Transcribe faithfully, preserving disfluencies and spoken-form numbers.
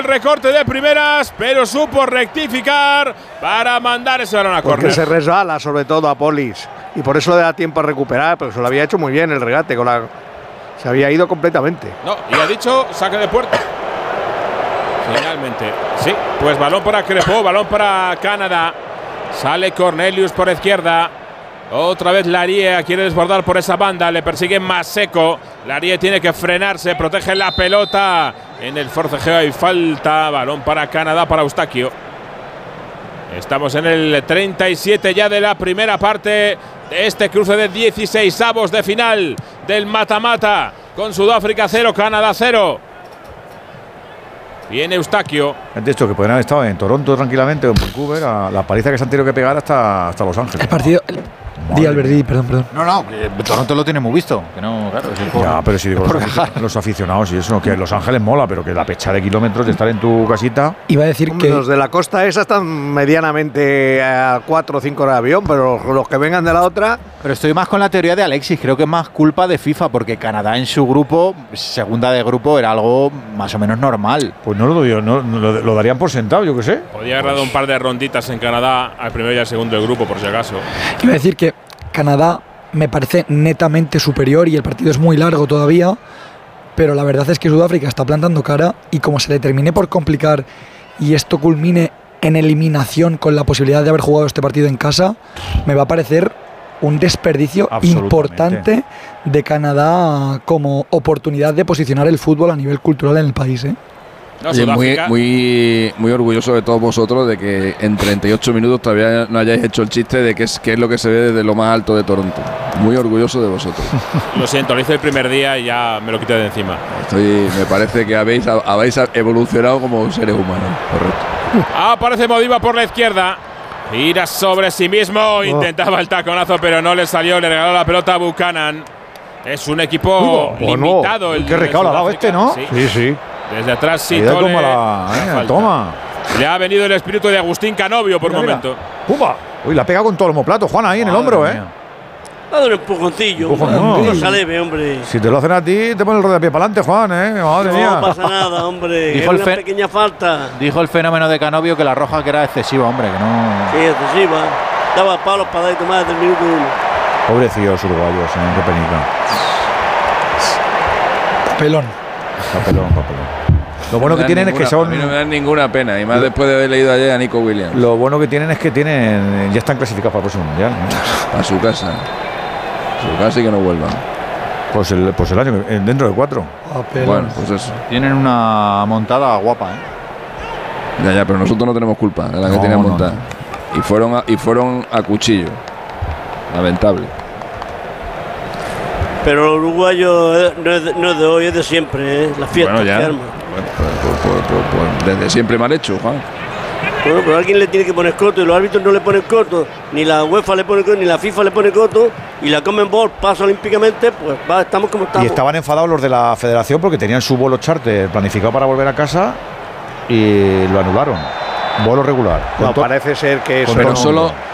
el recorte de primeras, pero supo rectificar para mandar ese balón a córner. Porque se resbala sobre todo a Polis y por eso le da tiempo a recuperar, pero se lo había hecho muy bien el regate, con la, se había ido completamente. No, y ha dicho saque de puerta. Finalmente, sí, pues balón para Crepeau, balón para Canadá. Sale Cornelius por izquierda. Otra vez Larie quiere desbordar por esa banda, le persigue Maseko. Larie tiene que frenarse, protege la pelota. En el forcejeo hay falta, balón para Canadá, para Eustaquio. Estamos en el treinta y siete ya de la primera parte de este cruce de dieciséis avos de final del mata-mata, con Sudáfrica cero, Canadá cero. Viene Eustaquio. Han dicho que podrían haber estado en Toronto tranquilamente o en Vancouver, a la paliza que se han tenido que pegar hasta, hasta Los Ángeles. El partido. El, di Albert, di, perdón, perdón. No, no, que Toronto lo tiene muy visto. Que no, claro, es el por, ya, pero si digo por los, los aficionados y eso, que Los Ángeles mola, pero que la pecha de kilómetros de estar en tu casita. Iba a decir Hombre, que los de la costa esa están medianamente a cuatro o cinco horas de avión, pero los, los que vengan de la otra. Pero estoy más con la teoría de Alexis. Creo que es más culpa de FIFA, porque Canadá en su grupo, segunda de grupo, era algo más o menos normal. Pues no lo doy, no, no, lo, lo darían por sentado, yo qué sé. Podría haber dado un par de ronditas en Canadá al primero y al segundo del grupo, por si acaso. Iba a decir que Canadá me parece netamente superior y el partido es muy largo todavía, pero la verdad es que Sudáfrica está plantando cara y como se le termine por complicar y esto culmine en eliminación con la posibilidad de haber jugado este partido en casa, me va a parecer un desperdicio importante de Canadá como oportunidad de posicionar el fútbol a nivel cultural en el país, ¿eh? No, Oye, muy, muy, muy orgulloso de todos vosotros de que en treinta y ocho minutos todavía no hayáis hecho el chiste de que es, que es lo que se ve desde lo más alto de Toronto. Muy orgulloso de vosotros. Lo siento, lo hice el primer día y ya me lo quité de encima. Estoy, me parece que habéis, habéis evolucionado como seres humanos. Correcto. Aparece Modiba por la izquierda. Gira sobre sí mismo. Oh. Intentaba el taconazo, pero no le salió. Le regaló la pelota a Buchanan. Es un equipo oh, limitado. Oh, no. El Qué recado ha dado este, ¿no? Sí, sí. sí. Desde atrás sí. Toma la, eh, toma. Le ha venido el espíritu de Agustín Canovio por mira, momento. ¡Pumba! Uy, la pega con todo el homoplato, Juan, ahí en el hombro, ¿eh? Dale un empujoncillo. Empujón, no. No se leve, hombre. Si te lo hacen a ti, te pones el rodapié para adelante, Juan, ¿eh? Madre no mía. No pasa nada, hombre. Dijo es el una pequeña falta. Dijo el fenómeno de Canovio que la roja que era excesiva, hombre, que no. Sí, excesiva. Daba palos para dar y tomar desde el minuto uno. Pobrecillos uruguayos, ¿eh? Qué penica. Papelón. Papelón, papelón. Lo bueno no que tienen ninguna, es que son. A mí no me dan ninguna pena, y más lo, después de haber leído ayer a Nico Williams. Lo bueno que tienen es que tienen ya están clasificados para el próximo mundial, ¿no? A su casa. A su casa y que no vuelvan. Pues el, pues el año, dentro de cuatro. Papelón. Bueno, pues eso. Tienen una montada guapa, ¿eh? Ya, ya, pero nosotros no tenemos culpa de la que no, tienen no, montada. No. Y fueron a, y fueron a cuchillo. Lamentable. Pero el uruguayo no es de, no es de hoy, es de siempre, ¿eh? La fiesta bueno, ya. que arma. Bueno, pues, pues, pues, pues, desde siempre mal hecho, Juan. Bueno, pero alguien le tiene que poner coto y los árbitros no le ponen coto. Ni la UEFA le pone coto, ni la FIFA le pone coto. Y la Conmebol pasa olímpicamente, pues va, estamos como estamos. Y estaban enfadados los de la federación porque tenían su vuelo charter planificado para volver a casa y lo anularon. Vuelo regular. No, parece ser que eso pero no, solo